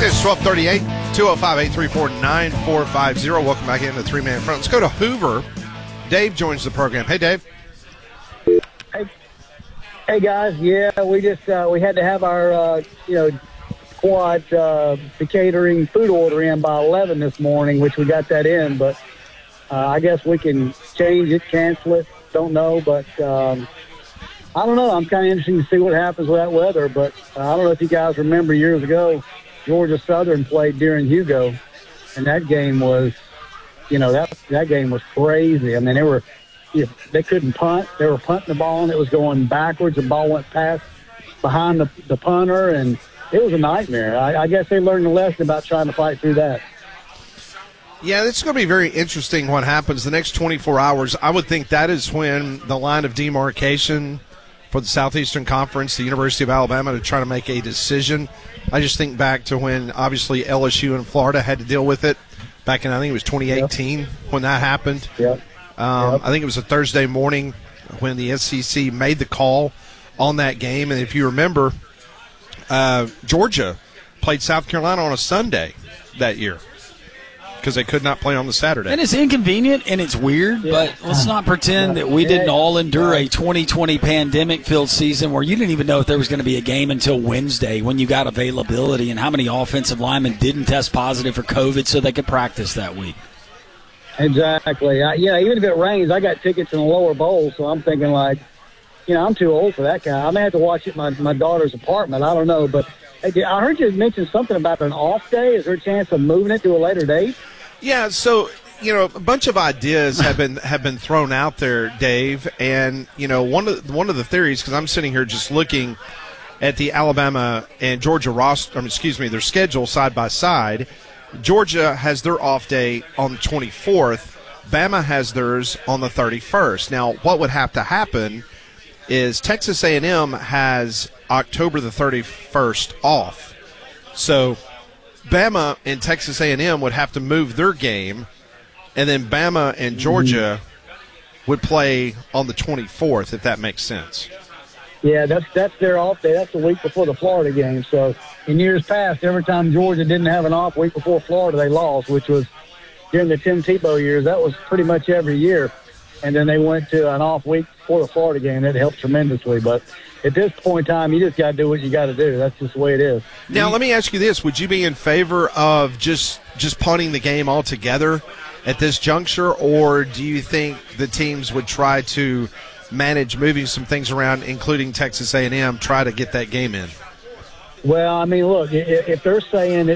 It's 1238, 205-834-9450. Welcome back into Three-Man Front. Let's go to Hoover. Dave joins the program. Hey, Dave. Hey guys. Yeah, we just we had to have our quad the catering food order in by 11 this morning, which we got that in, but I guess we can change it, cancel it. Don't know, but I don't know. I'm kind of interested to see what happens with that weather, but I don't know if you guys remember years ago, Georgia Southern played during Hugo, and that game was, that game was crazy. I mean, they couldn't punt. They were punting the ball, and it was going backwards. The ball went past behind the punter, and it was a nightmare. I guess they learned a lesson about trying to fight through that. Yeah, it's going to be very interesting what happens the next 24 hours. I would think that is when the line of demarcation for the Southeastern Conference, the University of Alabama, to try to make a decision. I just think back to when, obviously, LSU and Florida had to deal with it back in, I think it was 2018 when that happened. Yep. I think it was a Thursday morning when the SEC made the call on that game. And if you remember, Georgia played South Carolina on a Sunday that year because they could not play on the Saturday. And it's inconvenient and it's weird, but let's not pretend that we didn't all endure a 2020 pandemic-filled season where you didn't even know if there was going to be a game until Wednesday when you got availability, and how many offensive linemen didn't test positive for COVID so they could practice that week. Exactly. Even if it rains, I got tickets in the lower bowl, so I'm thinking I'm too old for that guy. I may have to watch it at my daughter's apartment. I don't know, but hey, I heard you mention something about an off day. Is there a chance of moving it to a later date? Yeah, so a bunch of ideas have been thrown out there, Dave, and one of the theories, because I'm sitting here just looking at the Alabama and Georgia their schedule side by side. Georgia has their off day on the 24th. Bama has theirs on the 31st. Now, what would have to happen is Texas A&M has October the 31st off. So Bama and Texas A&M would have to move their game, and then Bama and Georgia would play on the 24th, if that makes sense. Yeah, that's their off day. That's the week before the Florida game. So in years past, every time Georgia didn't have an off week before Florida, they lost, which was during the Tim Tebow years. That was pretty much every year. And then they went to an off week before the Florida game. That helped tremendously. But at this point in time, you just got to do what you got to do. That's just the way it is. Now, let me ask you this. Would you be in favor of just punting the game altogether at this juncture, or do you think the teams would try to manage moving some things around, including Texas A&M, try to get that game in? Well, I mean, look, if they're saying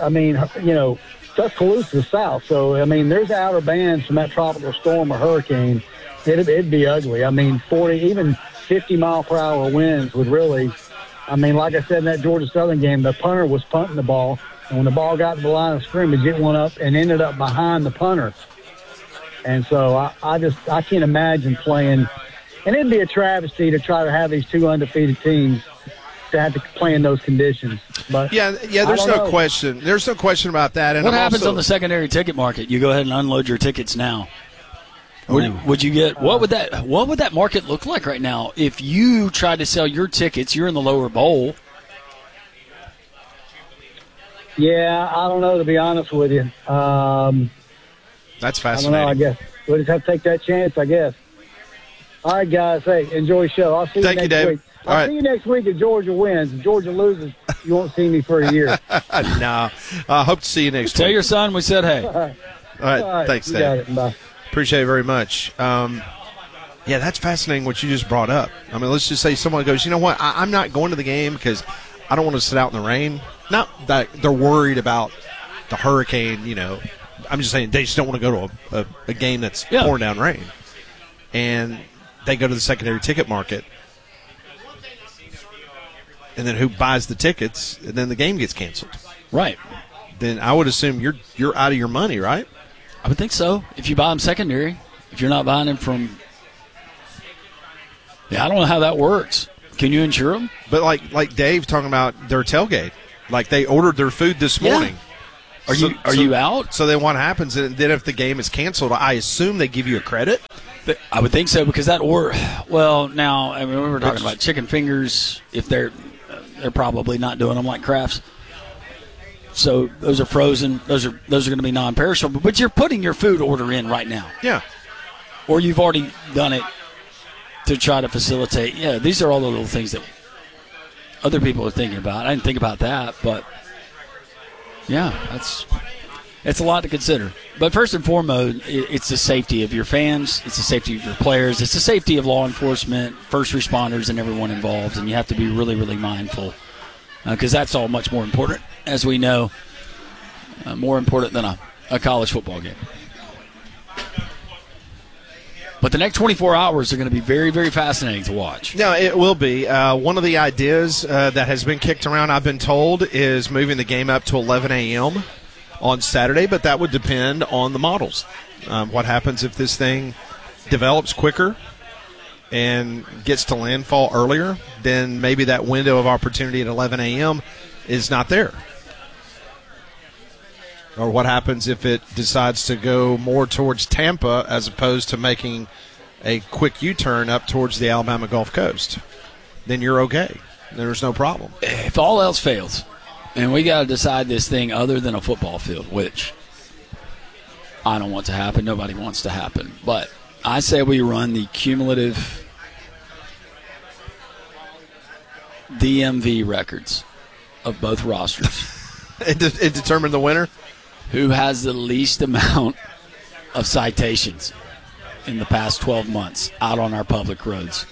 Tuscaloosa's south, so, I mean, there's outer bands from that tropical storm or hurricane. It'd be ugly. I mean, 40, even 50-mile-per-hour winds would really, I mean, like I said in that Georgia Southern game, the punter was punting the ball, and when the ball got to the line of scrimmage, it went up and ended up behind the punter. And so I can't imagine playing, and it'd be a travesty to try to have these two undefeated teams to have to play in those conditions. But there's no question. There's no question about that. And what happens on the secondary ticket market? You go ahead and unload your tickets now. Would you get what would that market look like right now if you tried to sell your tickets? You're in the lower bowl. Yeah, I don't know, to be honest with you. That's fascinating. I don't know. I guess we'll just have to take that chance, I guess. All right, guys. Hey, enjoy the show. I'll see you next week. I'll see you next week if Georgia wins. If Georgia loses, you won't see me for a year. No. I hope to see you next week. Tell your son we said hey. All right. Thanks, Dave. Got it. Bye. Appreciate it very much. That's fascinating what you just brought up. I mean, let's just say someone goes, you know what, I'm not going to the game because I don't want to sit out in the rain. Not that they're worried about the hurricane, I'm just saying they just don't want to go to a game that's pouring down rain. And they go to the secondary ticket market. And then who buys the tickets, and then the game gets canceled. Right. Then I would assume you're out of your money, right? I would think so. If you buy them secondary, if you're not buying them from, I don't know how that works. Can you insure them? But like Dave talking about their tailgate, like they ordered their food this morning. Are you out? So then what happens? And then if the game is canceled, I assume they give you a credit. I would think so because that now I mean we were talking about chicken fingers. If they're probably not doing them like Kraft's. So those are frozen. Those are going to be non-perishable. But you're putting your food order in right now. Yeah. Or you've already done it to try to facilitate. Yeah, these are all the little things that other people are thinking about. I didn't think about that, but yeah, it's a lot to consider. But first and foremost, it's the safety of your fans. It's the safety of your players. It's the safety of law enforcement, first responders, and everyone involved. And you have to be really, really mindful because that's all much more important, as we know, more important than a college football game. But the next 24 hours are going to be very, very fascinating to watch. No, it will be. One of the ideas that has been kicked around, I've been told, is moving the game up to 11 a.m. on Saturday, but that would depend on the models. What happens if this thing develops quicker and gets to landfall earlier? Then maybe that window of opportunity at 11 a.m. is not there. Or what happens if it decides to go more towards Tampa as opposed to making a quick U-turn up towards the Alabama Gulf Coast? Then you're okay. There's no problem. If all else fails, and we got to decide this thing other than a football field, which I don't want to happen. Nobody wants to happen. But I say we run the cumulative DMV records of both rosters. It determined the winner? Who has the least amount of citations in the past 12 months out on our public roads.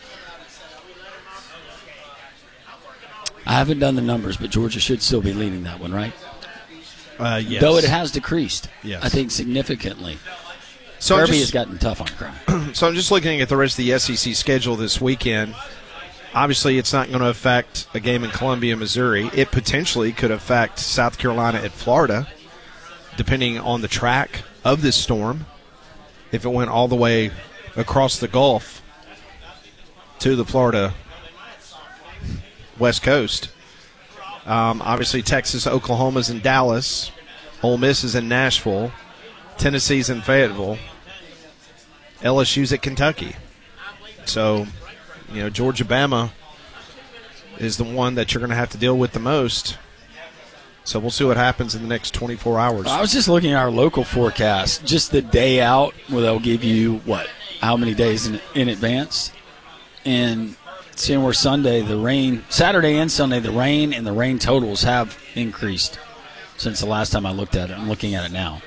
I haven't done the numbers, but Georgia should still be leading that one, right? Yes. Though it has decreased, yes. I think, significantly. So Kirby has gotten tough on crime. So I'm just looking at the rest of the SEC schedule this weekend. Obviously, it's not going to affect a game in Columbia, Missouri. It potentially could affect South Carolina and Florida, depending on the track of this storm. If it went all the way across the Gulf to the Florida West Coast. Obviously, Texas, Oklahoma's in Dallas. Ole Miss is in Nashville. Tennessee's in Fayetteville. LSU's at Kentucky. So, Georgia, Bama is the one that you're going to have to deal with the most. So we'll see what happens in the next 24 hours. I was just looking at our local forecast, just the day out, where they'll give you, how many days in advance? And seeing where Saturday and Sunday, the rain and the rain totals have increased since the last time I looked at it. I'm looking at it now.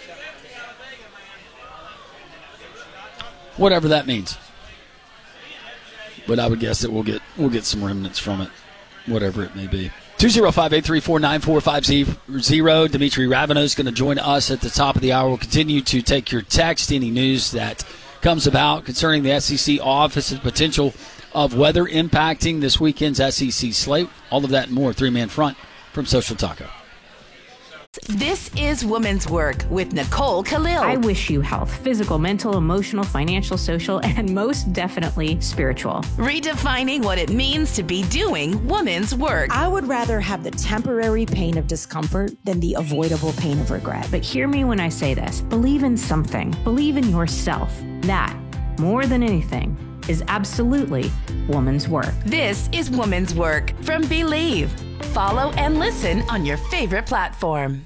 Whatever that means. But I would guess that we'll get some remnants from it, whatever it may be. 205-834-9450. Dimitri Raveneau is going to join us at the top of the hour. We'll continue to take your text, any news that comes about concerning the SEC office and potential of weather impacting this weekend's SEC slate. All of that and more. Three-man front from Social Taco. This is Women's Work with Nicole Khalil. I wish you health, physical, mental, emotional, financial, social, and most definitely spiritual. Redefining what it means to be doing women's work. I would rather have the temporary pain of discomfort than the avoidable pain of regret. But hear me when I say this. Believe in something. Believe in yourself. That, more than anything, is absolutely woman's work. This is Women's Work from Believe. Follow and listen on your favorite platform.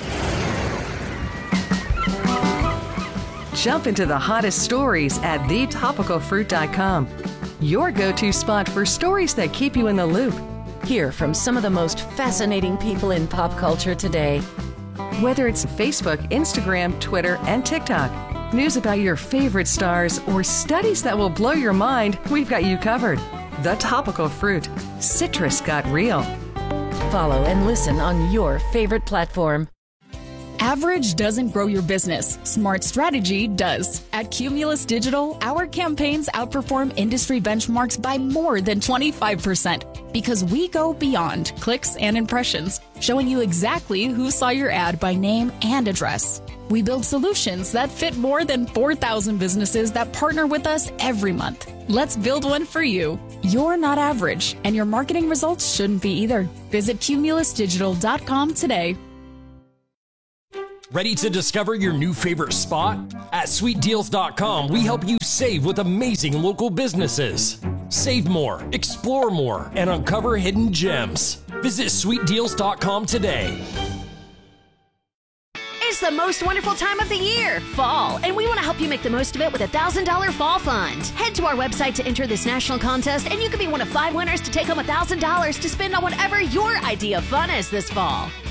Jump into the hottest stories at thetopicalfruit.com. Your go-to spot for stories that keep you in the loop. Hear from some of the most fascinating people in pop culture today. Whether it's Facebook, Instagram, Twitter, and TikTok, news about your favorite stars, or studies that will blow your mind, we've got you covered. The Topical Fruit. Citrus got real. Follow and listen on your favorite platform. Average doesn't grow your business. Smart strategy does. At Cumulus Digital, our campaigns outperform industry benchmarks by more than 25% because we go beyond clicks and impressions, showing you exactly who saw your ad by name and address. We build solutions that fit more than 4,000 businesses that partner with us every month. Let's build one for you. You're not average, and your marketing results shouldn't be either. Visit cumulusdigital.com today. Ready to discover your new favorite spot? At sweetdeals.com, we help you save with amazing local businesses. Save more, explore more, and uncover hidden gems. Visit sweetdeals.com today. is the most wonderful time of the year, fall, and we want to help you make the most of it with a $1,000 fall fund. Head to our website to enter this national contest, and you could be one of 5 winners to take home $1,000 to spend on whatever your idea of fun is this fall.